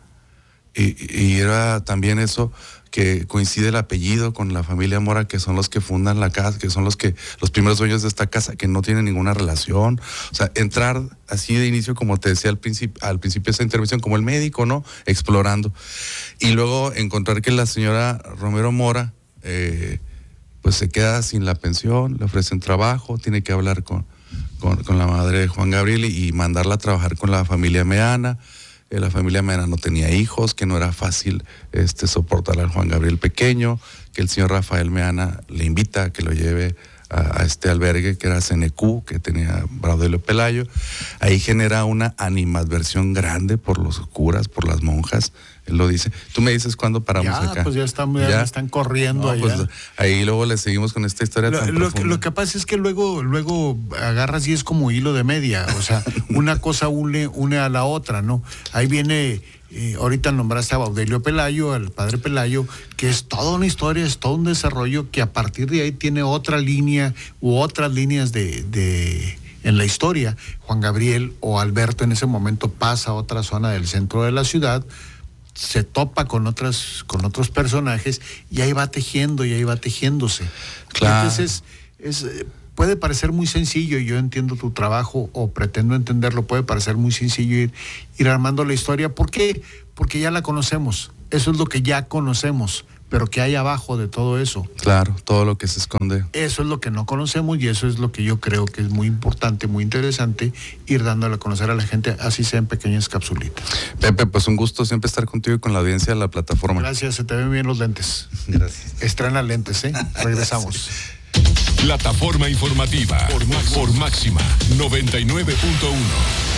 Y, y era también eso que coincide el apellido con la familia Mora, que son los que fundan la casa, que son los que los primeros dueños de esta casa, que no tienen ninguna relación. O sea, entrar así de inicio, como te decía al principio, al principio de esta intervención, como el médico, ¿no? Explorando. Y luego encontrar que la señora Romero Mora, eh, pues se queda sin la pensión, le ofrecen trabajo, tiene que hablar con, con, con la madre de Juan Gabriel y, y mandarla a trabajar con la familia Meana. Eh, la familia Meana no tenía hijos, que no era fácil este, soportar al Juan Gabriel pequeño, que el señor Rafael Meana le invita a que lo lleve a, a este albergue que era C N Q, que tenía Braulio Pelayo. Ahí genera una animadversión grande por los curas, por las monjas. Él lo dice. Tú me dices cuándo paramos ya, acá. Pues ya están, ya ¿Ya? están corriendo No, allá. pues, ahí luego le seguimos con esta historia Lo, tan lo, que, profunda. lo que pasa es que luego, luego agarras y es como hilo de media, o sea, una cosa une, une a la otra, ¿no? Ahí viene, eh, ahorita nombraste a Baudelio Pelayo, al padre Pelayo, que es toda una historia, es todo un desarrollo que a partir de ahí tiene otra línea u otras líneas de, de en la historia. Juan Gabriel o Alberto en ese momento pasa a otra zona del centro de la ciudad, se topa con otras con otros personajes y ahí va tejiendo y ahí va tejiéndose. Claro. Entonces es, es, puede parecer muy sencillo, y yo entiendo tu trabajo o pretendo entenderlo, puede parecer muy sencillo ir, ir armando la historia. ¿Por qué? Porque ya la conocemos, eso es lo que ya conocemos, pero que hay abajo de todo eso. Claro, todo lo que se esconde. Eso es lo que no conocemos y eso es lo que yo creo que es muy importante, muy interesante, ir dándole a conocer a la gente, así sea en pequeñas capsulitas. Pepe, pues un gusto siempre estar contigo y con la audiencia de la plataforma. Gracias, se te ven bien los lentes. Gracias. Estrena lentes, ¿eh? Regresamos. Plataforma informativa por, por Máxima noventa y nueve punto uno.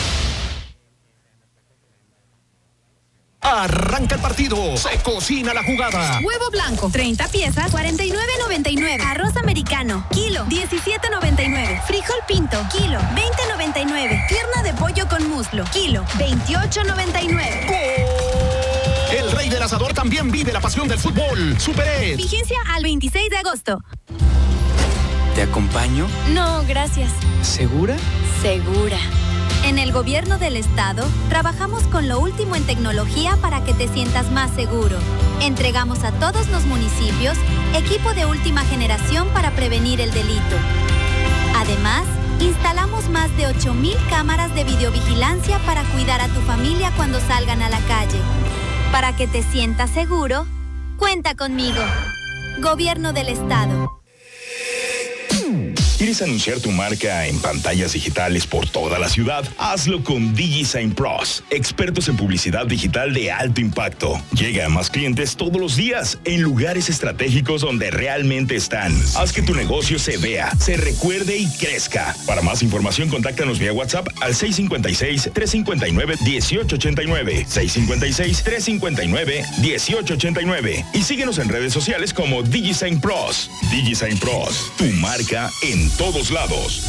Arranca el partido, se cocina la jugada. Huevo blanco, treinta piezas, cuarenta y nueve noventa y nueve. Arroz americano, kilo, diecisiete noventa y nueve. Frijol pinto, kilo, veinte noventa y nueve. Pierna de pollo con muslo, kilo, veintiocho noventa y nueve. ¡Gol! El rey del asador también vive la pasión del fútbol. Super Ed. Vigencia al veintiséis de agosto. ¿Te acompaño? No, gracias. ¿Segura? Segura. En el gobierno del estado, trabajamos con lo último en tecnología para que te sientas más seguro. Entregamos a todos los municipios equipo de última generación para prevenir el delito. Además, instalamos más de ocho mil cámaras de videovigilancia para cuidar a tu familia cuando salgan a la calle. Para que te sientas seguro, cuenta conmigo. Gobierno del estado. ¿Quieres anunciar tu marca en pantallas digitales por toda la ciudad? Hazlo con DigiSign Pros, expertos en publicidad digital de alto impacto. Llega a más clientes todos los días, en lugares estratégicos donde realmente están. Haz que tu negocio se vea, se recuerde y crezca. Para más información, contáctanos vía WhatsApp al seis cinco seis, tres cinco nueve, uno ocho ocho nueve, seis cinco seis, tres cinco nueve, uno ocho ocho nueve y síguenos en redes sociales como DigiSign Pros. DigiSign Pros, tu marca en todos lados.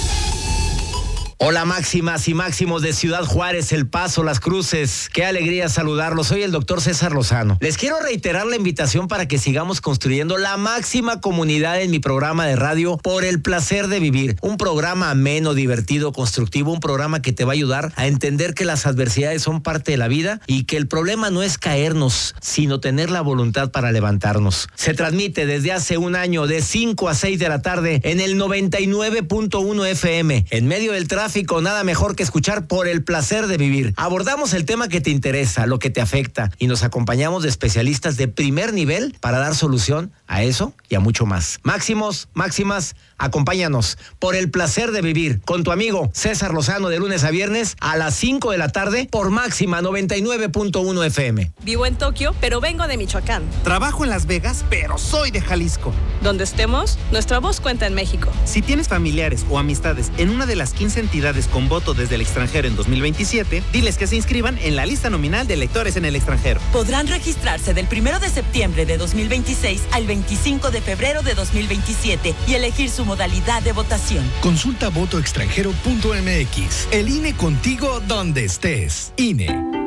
Hola máximas y máximos de Ciudad Juárez, El Paso, Las Cruces. Qué alegría saludarlos. Soy el doctor César Lozano. Les quiero reiterar la invitación para que sigamos construyendo la máxima comunidad en mi programa de radio Por el Placer de Vivir. Un programa ameno, divertido, constructivo, un programa que te va a ayudar a entender que las adversidades son parte de la vida y que el problema no es caernos, sino tener la voluntad para levantarnos. Se transmite desde hace un año de cinco a seis de la tarde en el noventa y nueve punto uno F M. En medio del tráfico tráfico, nada mejor que escuchar Por el placer de vivir. Abordamos el tema que te interesa, lo que te afecta, y nos acompañamos de especialistas de primer nivel para dar solución a eso y a mucho más. Máximos, máximas, acompáñanos. Por el placer de vivir, con tu amigo César Lozano, de lunes a viernes a las cinco de la tarde por Máxima noventa y nueve punto uno F M. Vivo en Tokio, pero vengo de Michoacán. Trabajo en Las Vegas, pero soy de Jalisco. Donde estemos, nuestra voz cuenta en México. Si tienes familiares o amistades en una de las quince entidades con voto desde el extranjero en dos mil veintisiete, diles que se inscriban en la lista nominal de electores en el extranjero. Podrán registrarse del primero de septiembre de dos mil veintiséis al veinticinco de febrero de dos mil veintisiete y elegir su modalidad de votación. Consulta voto extranjero punto m x. El I N E contigo donde estés. I N E.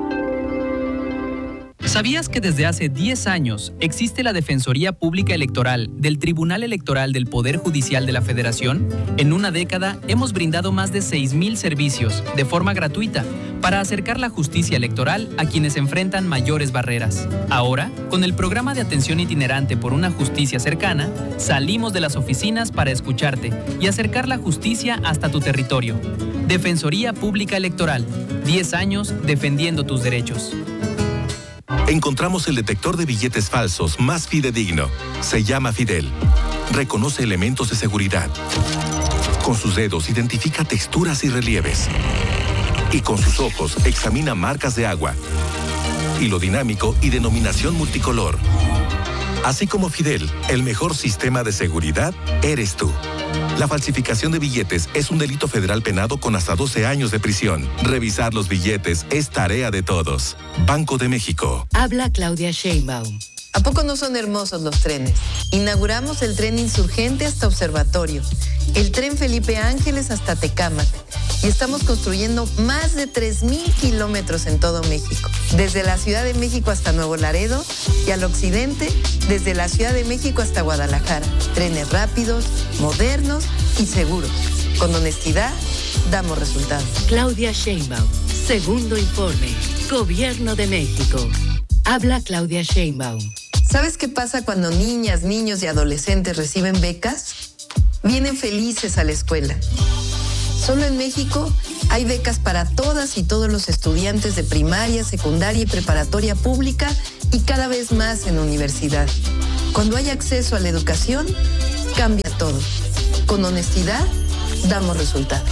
¿Sabías que desde hace diez años existe la Defensoría Pública Electoral del Tribunal Electoral del Poder Judicial de la Federación? En una década hemos brindado más de seis mil servicios de forma gratuita para acercar la justicia electoral a quienes enfrentan mayores barreras. Ahora, con el programa de atención itinerante por una justicia cercana, salimos de las oficinas para escucharte y acercar la justicia hasta tu territorio. Defensoría Pública Electoral, diez años defendiendo tus derechos. Encontramos el detector de billetes falsos más fidedigno. Se llama Fidel. Reconoce elementos de seguridad. Con sus dedos identifica texturas y relieves. Y con sus ojos examina marcas de agua. Hilo dinámico y denominación multicolor. Así como Fidel, el mejor sistema de seguridad eres tú. La falsificación de billetes es un delito federal penado con hasta doce años de prisión. Revisar los billetes es tarea de todos. Banco de México. Habla Claudia Sheinbaum. ¿A poco no son hermosos los trenes? Inauguramos el tren Insurgente hasta Observatorio, el tren Felipe Ángeles hasta Tecámac, y estamos construyendo más de tres mil kilómetros en todo México, desde la Ciudad de México hasta Nuevo Laredo y al occidente, desde la Ciudad de México hasta Guadalajara. Trenes rápidos, modernos y seguros. Con honestidad, damos resultados. Claudia Sheinbaum, segundo informe, Gobierno de México. Habla Claudia Sheinbaum. ¿Sabes qué pasa cuando niñas, niños y adolescentes reciben becas? Vienen felices a la escuela. Solo en México hay becas para todas y todos los estudiantes de primaria, secundaria y preparatoria pública y cada vez más en universidad. Cuando hay acceso a la educación, cambia todo. Con honestidad, damos resultados.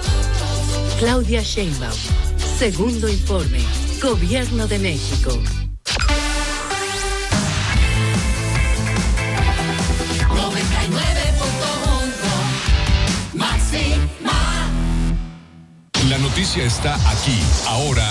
Claudia Sheinbaum, segundo informe, Gobierno de México. noventa y nueve punto uno Máxima. La noticia está aquí, ahora.